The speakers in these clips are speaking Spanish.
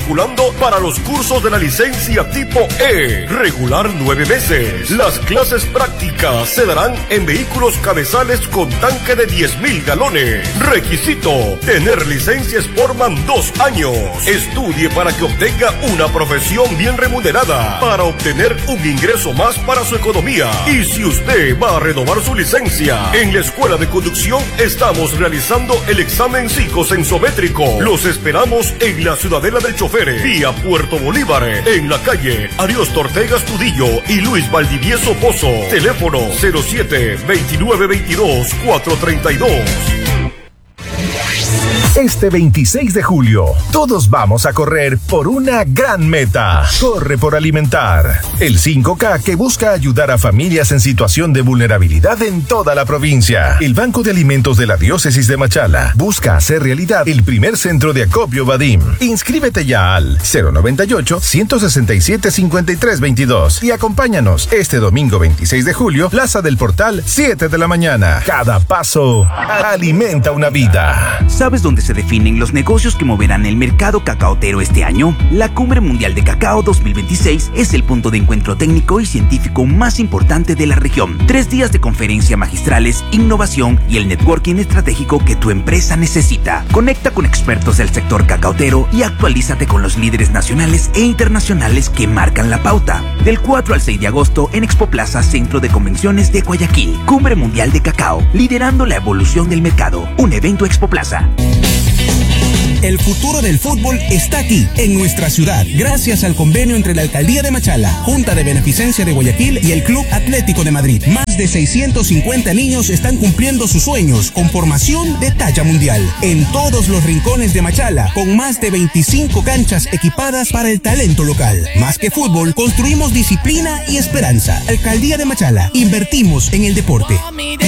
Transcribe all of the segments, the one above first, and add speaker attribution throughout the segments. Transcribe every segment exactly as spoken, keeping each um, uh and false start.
Speaker 1: matriculando para los cursos de la licencia tipo E. Regular nueve meses. Las clases prácticas se darán en vehículos cabezales con tanque de diez mil galones. Requisito: tener licencia Sportman dos años. Estudie para que obtenga una profesión bien remunerada, para obtener un ingreso más para su economía. Y si usted va a renovar su licencia, en la Escuela de Conducción estamos realizando el examen psicosensométrico. Los esperamos en la Ciudadela del Chofer, vía Puerto Bolívar, en la calle Ariosto Ortega Astudillo y Luis Valdivieso Pozo. Teléfono cero siete, veintinueve veintidós, cuatrocientos treinta y dos.
Speaker 2: Este veintiséis de julio, todos vamos a correr por una gran meta. Corre por alimentar. El cinco K que busca ayudar a familias en situación de vulnerabilidad en toda la provincia. El Banco de Alimentos de la Diócesis de Machala busca hacer realidad el primer centro de acopio Vadim. Inscríbete ya al cero noventa y ocho, ciento sesenta y siete, cincuenta y tres veintidós y acompáñanos este domingo veintiséis de julio, Plaza del Portal, siete de la mañana. Cada paso alimenta una vida.
Speaker 3: ¿Sabes dónde se definen los negocios que moverán el mercado cacaotero este año? La Cumbre Mundial de Cacao dos mil veintiséis es el punto de encuentro técnico y científico más importante de la región. Tres días de conferencias magistrales, innovación y el networking estratégico que tu empresa necesita. Conecta con expertos del sector cacaotero y actualízate con los líderes nacionales e internacionales que marcan la pauta. Del cuatro al seis de agosto en Expo Plaza, Centro de Convenciones de Guayaquil. Cumbre Mundial de Cacao, liderando la evolución del mercado. Un evento Expo Plaza.
Speaker 4: El futuro del fútbol está aquí, en nuestra ciudad, gracias al convenio entre la Alcaldía de Machala, Junta de Beneficencia de Guayaquil y el Club Atlético de Madrid. Más de seiscientos cincuenta niños están cumpliendo sus sueños con formación de talla mundial en todos los rincones de Machala, con más de veinticinco canchas equipadas para el talento local. Más que fútbol, construimos disciplina y esperanza. Alcaldía de Machala, invertimos en el deporte.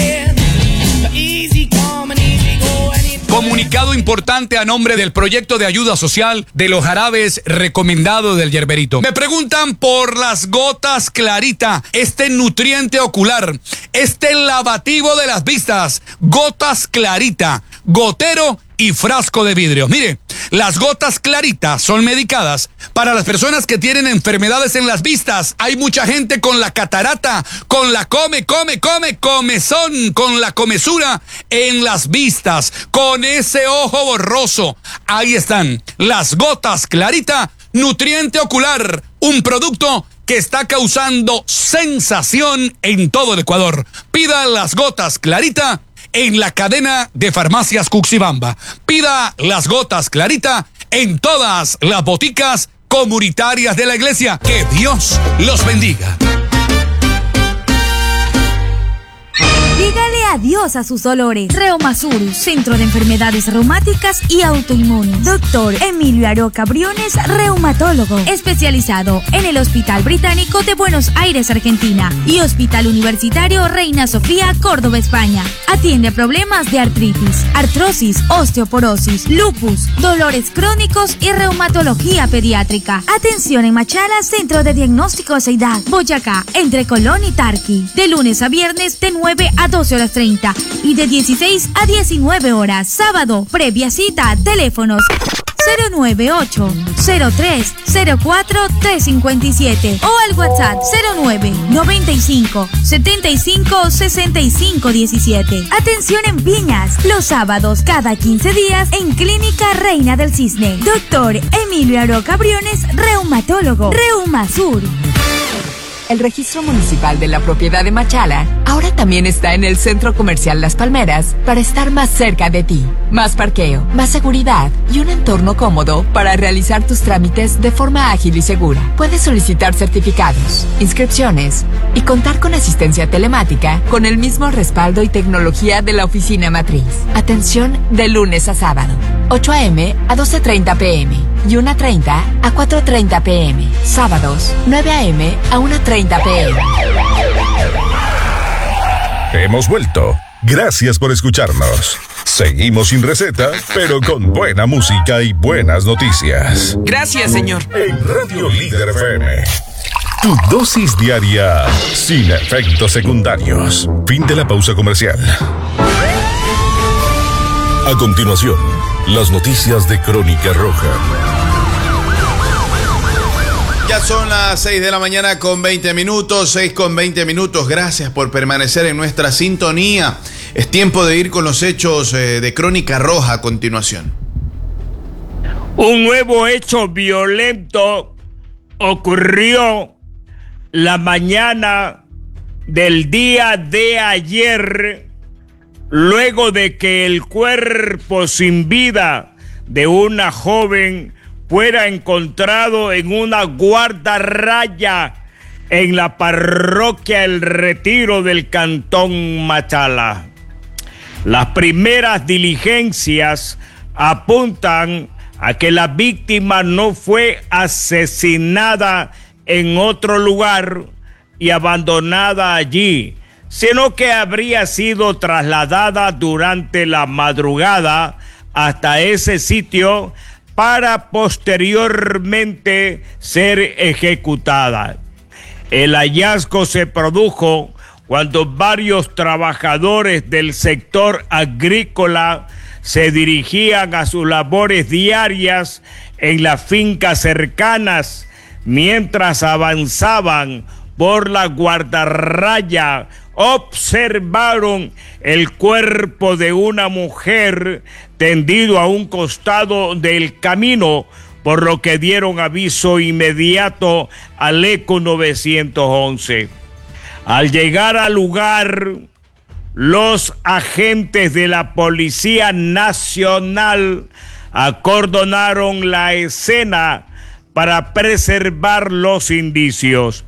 Speaker 5: Comunicado importante a nombre del proyecto de ayuda social de los jarabes recomendados del Yerberito. Me preguntan por las gotas Clarita, este nutriente ocular, este lavativo de las vistas, gotas Clarita, gotero y frasco de vidrio. Mire, las gotas Clarita son medicadas para las personas que tienen enfermedades en las vistas. Hay mucha gente con la catarata, con la come, come, come, comezón, con la comezura en las vistas, con ese ojo borroso. Ahí están las gotas Clarita, nutriente ocular, un producto que está causando sensación en todo el Ecuador. Pida las gotas Clarita en la cadena de farmacias Cuxibamba. Pida las gotas Clarita en todas las boticas comunitarias de la iglesia. Que Dios los bendiga.
Speaker 6: Dígale adiós a sus dolores. Reumasur, Centro de Enfermedades Reumáticas y Autoinmunes. Doctor Emilio Aroca Briones, reumatólogo, especializado en el Hospital Británico de Buenos Aires, Argentina, y Hospital Universitario Reina Sofía, Córdoba, España. Atiende problemas de artritis, artrosis, osteoporosis, lupus, dolores crónicos y reumatología pediátrica. Atención en Machala, Centro de Diagnóstico Seidad, Boyacá, entre Colón y Tarqui. De lunes a viernes de nueve a doce horas treinta y de dieciséis a diecinueve horas. Sábado, previa cita, teléfonos cero nueve ocho, cero tres, cero cuatro, tres cinco siete o al WhatsApp cero nueve, noventa y cinco, setenta y cinco, sesenta y cinco diecisiete. Atención en Piñas, los sábados cada quince días en Clínica Reina del Cisne. Doctor Emilio Aroca Briones, reumatólogo. Reumasur.
Speaker 7: El registro municipal de la propiedad de Machala ahora también está en el Centro Comercial Las Palmeras para estar más cerca de ti. Más parqueo, más seguridad y un entorno cómodo para realizar tus trámites de forma ágil y segura. Puedes solicitar certificados, inscripciones y contar con asistencia telemática con el mismo respaldo y tecnología de la oficina matriz. Atención de lunes a sábado, ocho a eme a doce treinta pm y una treinta a cuatro treinta pm. Sábados, nueve a eme a una treinta pm.
Speaker 2: Hemos vuelto. Gracias por escucharnos. Seguimos sin receta, pero con buena música y buenas noticias.
Speaker 8: Gracias, señor.
Speaker 2: En Radio Líder F M. Tu dosis diaria sin efectos secundarios. Fin de la pausa comercial. A continuación, las noticias de Crónica Roja.
Speaker 8: son las seis de la mañana con veinte minutos, seis con veinte minutos. Gracias por permanecer en nuestra sintonía. Es tiempo de ir con los hechos eh, de Crónica Roja a continuación.
Speaker 9: Un nuevo hecho violento ocurrió la mañana del día de ayer, luego de que el cuerpo sin vida de una joven fuera encontrado en una guardarraya en la parroquia El Retiro del Cantón Machala. Las primeras diligencias apuntan a que la víctima no fue asesinada en otro lugar y abandonada allí, sino que habría sido trasladada durante la madrugada hasta ese sitio para posteriormente ser ejecutada. El hallazgo se produjo cuando varios trabajadores del sector agrícola se dirigían a sus labores diarias en las fincas cercanas, mientras avanzaban por la guardarraya, observaron el cuerpo de una mujer tendido a un costado del camino, por lo que dieron aviso inmediato al ECO nueve once. Al llegar al lugar, los agentes de la Policía Nacional acordonaron la escena para preservar los indicios.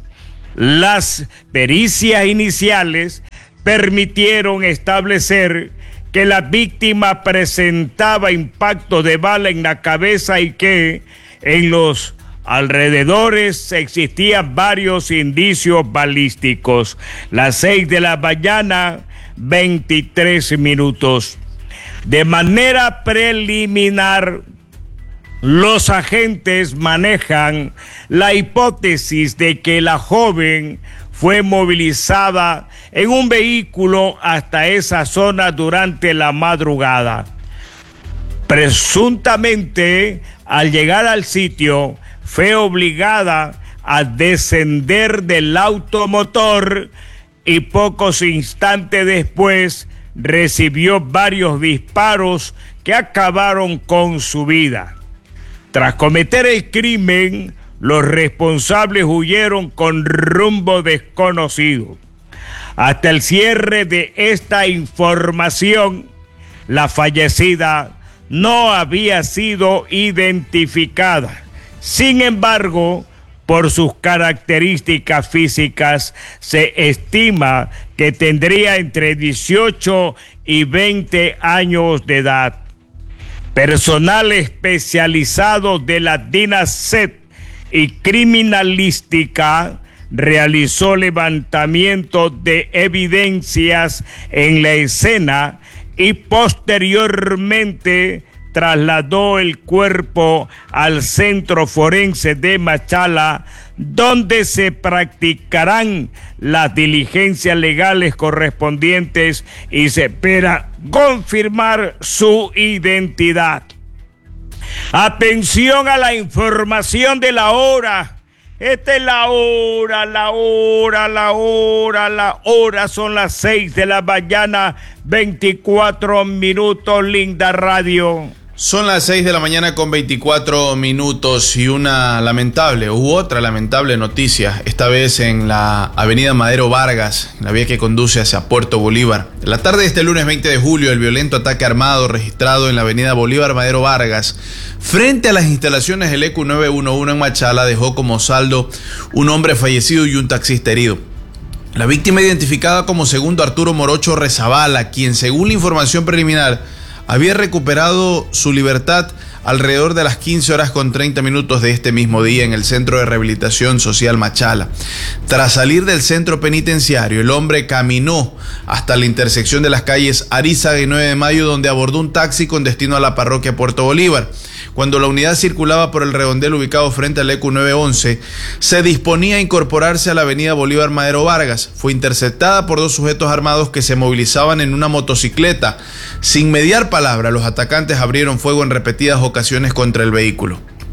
Speaker 9: Las pericias iniciales permitieron establecer que la víctima presentaba impacto de bala en la cabeza y que en los alrededores existían varios indicios balísticos. Las seis de la mañana, veintitrés minutos. De manera preliminar, los agentes manejan la hipótesis de que la joven fue movilizada en un vehículo hasta esa zona durante la madrugada. Presuntamente, al llegar al sitio, fue obligada a descender del automotor y pocos instantes después recibió varios disparos que acabaron con su vida. Tras cometer el crimen, los responsables huyeron con rumbo desconocido. Hasta el cierre de esta información, la fallecida no había sido identificada. Sin embargo, por sus características físicas, se estima que tendría entre dieciocho y veinte años de edad. Personal especializado de la DINASET y criminalística realizó levantamiento de evidencias en la escena y posteriormente trasladó el cuerpo al Centro Forense de Machala, donde se practicarán las diligencias legales correspondientes y se espera confirmar su identidad. Atención a la información de la hora. Esta es la hora, la hora, la hora, la hora. Son las seis de la mañana, veinticuatro minutos, linda radio.
Speaker 8: Son las seis de la mañana con veinticuatro minutos y una lamentable, u otra lamentable noticia, esta vez en la avenida Madero Vargas, la vía que conduce hacia Puerto Bolívar. En la tarde de este lunes veinte de julio, el violento ataque armado registrado en la avenida Bolívar Madero Vargas, frente a las instalaciones del ECO nueve once en Machala, dejó como saldo un hombre fallecido y un taxista herido. La víctima, identificada como segundo Arturo Morocho Rezabala, quien según la información preliminar había recuperado su libertad alrededor de las quince horas con treinta minutos de este mismo día en el Centro de Rehabilitación Social Machala. Tras salir del centro penitenciario, el hombre caminó hasta la intersección de las calles Arizaga y nueve de mayo, donde abordó un taxi con destino a la parroquia Puerto Bolívar. Cuando la unidad circulaba por el redondel ubicado frente al ECO nueve once, se disponía a incorporarse a la avenida Bolívar Madero Vargas. Fue interceptada por dos sujetos armados que se movilizaban en una motocicleta. Sin mediar palabra, los atacantes abrieron fuego en repetidas ocasiones contra el vehículo.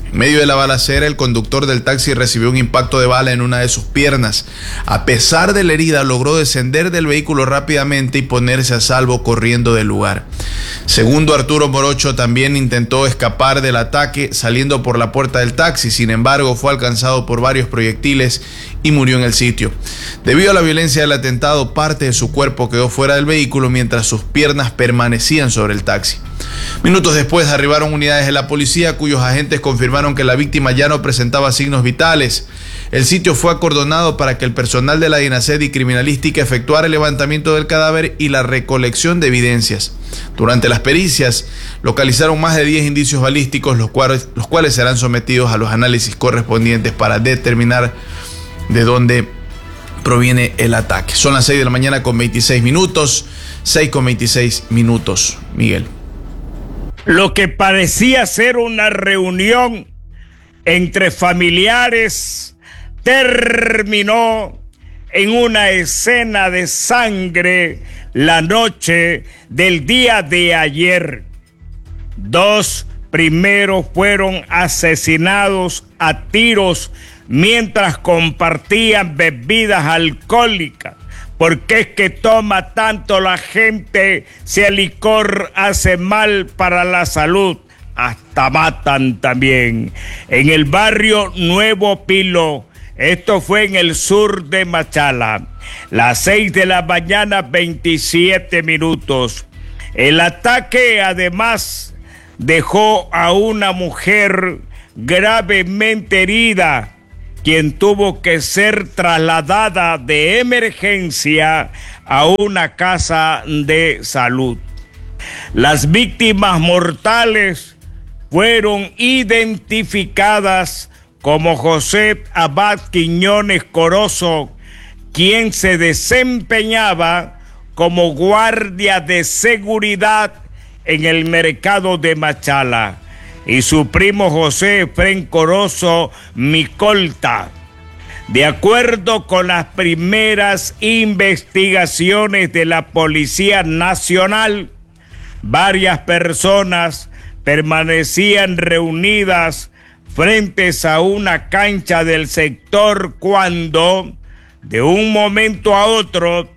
Speaker 8: En medio de la balacera, el conductor del taxi recibió un impacto de bala en una de sus piernas. A pesar de la herida, logró descender del vehículo rápidamente y ponerse a salvo corriendo del lugar. Segundo Arturo Morocho también intentó escapar del ataque saliendo por la puerta del taxi. Sin embargo, fue alcanzado por varios proyectiles y murió en el sitio. Debido a la violencia del atentado, parte de su cuerpo quedó fuera del vehículo mientras sus piernas permanecían sobre el taxi. Minutos después arribaron unidades de la policía cuyos agentes confirmaron que la víctima ya no presentaba signos vitales. El sitio fue acordonado para que el personal de la DINASED y Criminalística efectuara el levantamiento del cadáver y la recolección de evidencias. Durante las pericias localizaron más de diez indicios balísticos, los cuales, los cuales serán sometidos a los análisis correspondientes para determinar de dónde proviene el ataque. Son las seis de la mañana con veintiséis minutos, seis con veintiséis minutos, Miguel.
Speaker 9: Lo que parecía ser una reunión entre familiares terminó en una escena de sangre la noche del día de ayer. Dos primeros fueron asesinados a tiros mientras compartían bebidas alcohólicas. ¿Por qué es que toma tanto la gente si el licor hace mal para la salud? Hasta matan también. En el barrio Nuevo Pilo, esto fue en el sur de Machala, las seis de la mañana, veintisiete minutos. El ataque además dejó a una mujer gravemente herida, quien tuvo que ser trasladada de emergencia a una casa de salud. Las víctimas mortales fueron identificadas como José Abad Quiñones Corozo, quien se desempeñaba como guardia de seguridad en el mercado de Machala, y su primo José Efrén Corozo Micolta. De acuerdo con las primeras investigaciones de la Policía Nacional, varias personas permanecían reunidas frente a una cancha del sector cuando, de un momento a otro,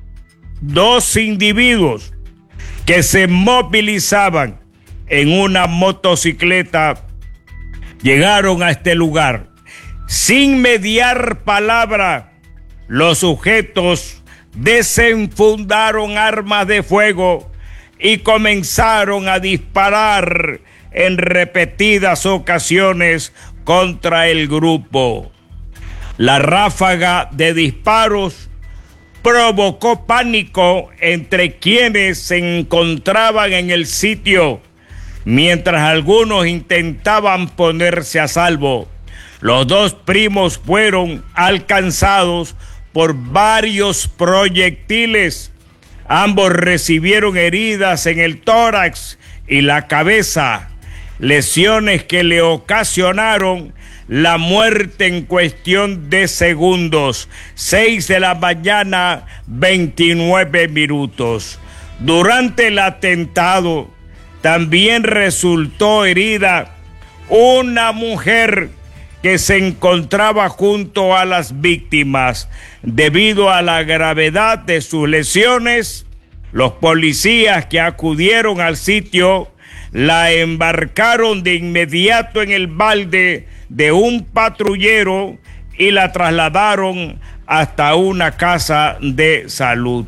Speaker 9: dos individuos que se movilizaban en una motocicleta llegaron a este lugar. Sin mediar palabra, los sujetos desenfundaron armas de fuego y comenzaron a disparar en repetidas ocasiones contra el grupo. La ráfaga de disparos provocó pánico entre quienes se encontraban en el sitio, mientras algunos intentaban ponerse a salvo. Los dos primos fueron alcanzados por varios proyectiles. Ambos recibieron heridas en el tórax y la cabeza, lesiones que le ocasionaron la muerte en cuestión de segundos. Seis de la mañana, veintinueve minutos. Durante el atentado también resultó herida una mujer que se encontraba junto a las víctimas. Debido a la gravedad de sus lesiones, los policías que acudieron al sitio la embarcaron de inmediato en el balde de un patrullero y la trasladaron hasta una casa de salud.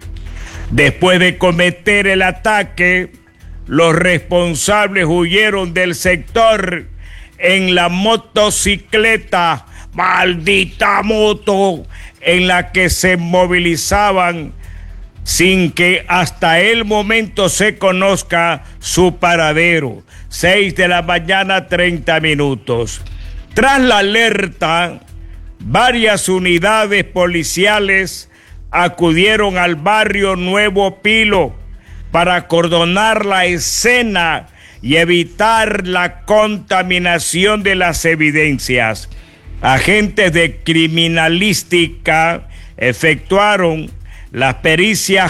Speaker 9: Después de cometer el ataque, los responsables huyeron del sector en la motocicleta, maldita moto, en la que se movilizaban, sin que hasta el momento se conozca su paradero. Seis de la mañana, treinta minutos. Tras la alerta, varias unidades policiales acudieron al barrio Nuevo Pilo para acordonar la escena y evitar la contaminación de las evidencias. Agentes de criminalística efectuaron las pericias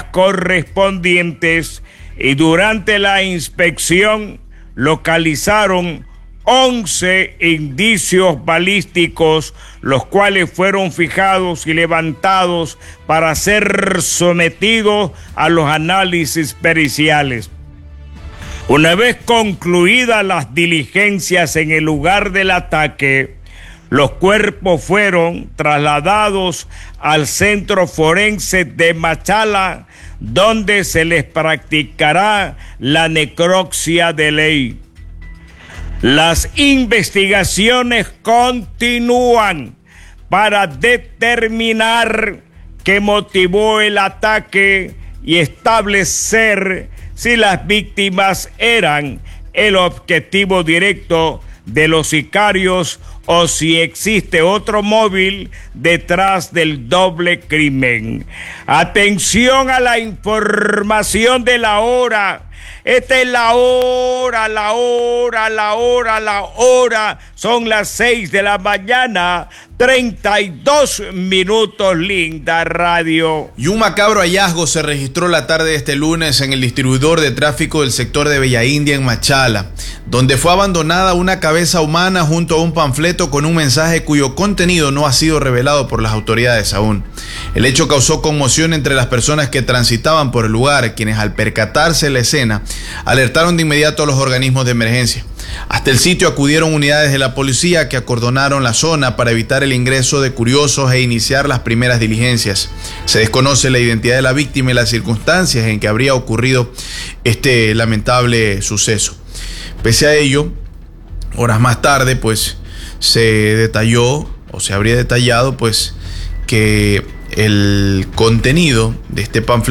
Speaker 9: correspondientes y durante la inspección localizaron once indicios balísticos, los cuales fueron fijados y levantados para ser sometidos a los análisis periciales. Una vez concluidas las diligencias en el lugar del ataque, los cuerpos fueron trasladados al Centro Forense de Machala, donde se les practicará la necropsia de ley. Las investigaciones continúan para determinar qué motivó el ataque y establecer si las víctimas eran el objetivo directo de los sicarios o si existe otro móvil detrás del doble crimen. Atención a la información de la hora. Esta es la hora, la hora, la hora, la hora. Son las seis de la mañana, treinta y dos minutos, linda radio.
Speaker 8: Y un macabro hallazgo se registró la tarde de este lunes en el distribuidor de tráfico del sector de Bella India en Machala, donde fue abandonada una cabeza humana junto a un panfleto con un mensaje cuyo contenido no ha sido revelado por las autoridades aún. El hecho causó conmoción entre las personas que transitaban por el lugar, quienes al percatarse de la escena alertaron de inmediato a los organismos de emergencia. Hasta el sitio acudieron unidades de la policía que acordonaron la zona para evitar el ingreso de curiosos e iniciar las primeras diligencias. Se desconoce la identidad de la víctima y las circunstancias en que habría ocurrido este lamentable suceso. Pese a ello, horas más tarde, pues, se detalló o se habría detallado, pues, que el contenido de este panfleto